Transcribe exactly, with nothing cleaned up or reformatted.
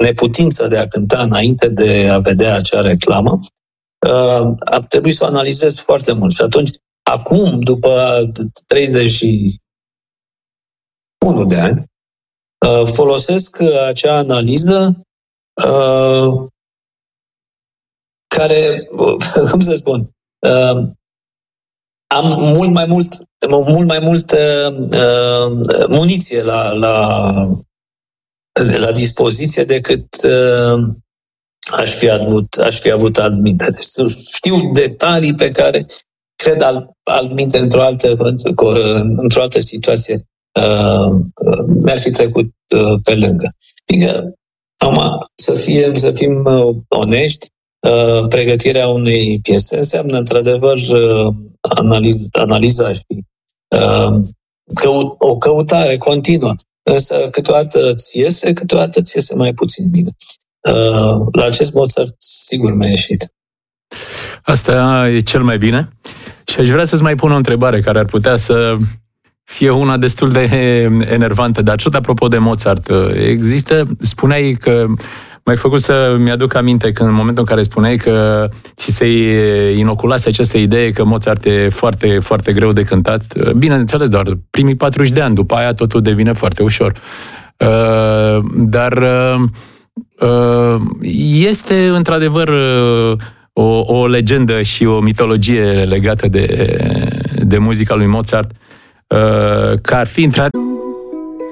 neputință de a cânta înainte de a vedea acea reclamă, ar trebui să o analizez foarte mult. Și atunci, acum, după treizeci și unu de ani, folosesc acea analiză care, cum să spun, am mult mai mult, mult mai mult muniție la, la, la dispoziție decât aș fi avut, aș fi avut admitere. Știu detalii pe care cred al, admite într-o altă, într-o altă situație uh, mi-ar fi trecut uh, pe lângă. Adică, am, să, fie, să fim uh, onești, uh, pregătirea unei piese înseamnă într-adevăr uh, analiz, analiza și uh, căut, o căutare continuă. Însă câteodată ți iese, câteodată ți iese mai puțin bine. Uh, la acest Mozart sigur mi-a ieșit. Asta e cel mai bine. Și aș vrea să-ți mai pun o întrebare care ar putea să fie una destul de enervantă, dar tot apropo de Mozart, există, spuneai că m-ai făcut să mi-aduc aminte că în momentul în care spuneai că ți se inoculase această idee că Mozart e foarte, foarte greu de cântat. Bineînțeles, doar primii patruzeci de ani, după aia totul devine foarte ușor. Dar este într-adevăr o, o legendă și o mitologie legată de, de muzica lui Mozart, că ar fi intrat